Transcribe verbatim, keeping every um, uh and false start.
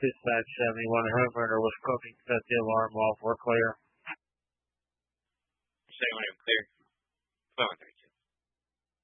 Dispatch seventy-one, Homeburner was cooking, set the alarm off, we're clear. seventy-one, clear. twelve three.